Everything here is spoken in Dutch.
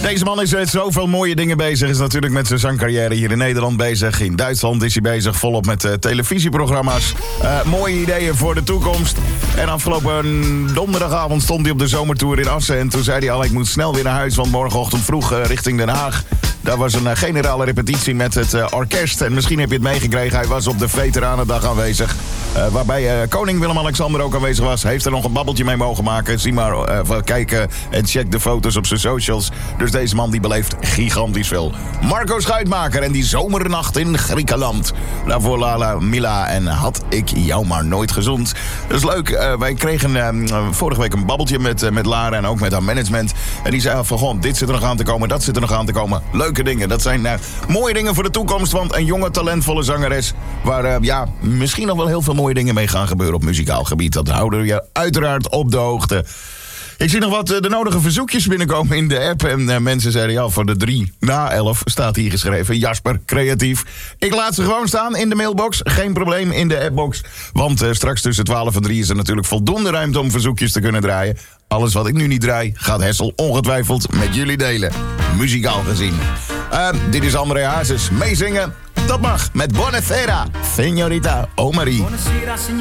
Deze man is met zoveel mooie dingen bezig. Is natuurlijk met zijn zangcarrière hier in Nederland bezig. In Duitsland is hij bezig, volop met televisieprogramma's. Mooie ideeën voor de toekomst. En afgelopen donderdagavond stond hij op de zomertour in Assen. En toen zei hij al, ik moet snel weer naar huis, want morgenochtend vroeg richting Den Haag. Daar was een generale repetitie met het orkest. En misschien heb je het meegekregen, hij was op de Veteranendag aanwezig. Waarbij koning Willem-Alexander ook aanwezig was. Heeft er nog een babbeltje mee mogen maken. Zie maar, kijken en check de foto's op zijn socials. Dus deze man die beleeft gigantisch veel. Marco Schuitmaker en die zomernacht in Griekenland. Daarvoor Lala Mila en Had ik jou maar nooit gezoend. Dat is leuk. Wij kregen vorige week een babbeltje met Lara en ook met haar management. En die zei van, goh, dit zit er nog aan te komen, dat zit er nog aan te komen. Leuke dingen. Dat zijn mooie dingen voor de toekomst. Want een jonge, talentvolle zangeres, waar misschien nog wel heel veel mooie dingen mee gaan gebeuren op muzikaal gebied. Dat houden we je uiteraard op de hoogte. Ik zie nog wat de nodige verzoekjes binnenkomen in de app. En mensen zeiden, ja, voor de 3 na 11 staat hier geschreven. Jasper, creatief. Ik laat ze gewoon staan in de mailbox. Geen probleem in de appbox. Want straks tussen 12 en 3 is er natuurlijk voldoende ruimte om verzoekjes te kunnen draaien. Alles wat ik nu niet draai, gaat Hessel ongetwijfeld met jullie delen. Muzikaal gezien. Dit is André Hazes. Meezingen, dat mag. Met Buonasera, Signorita Omari.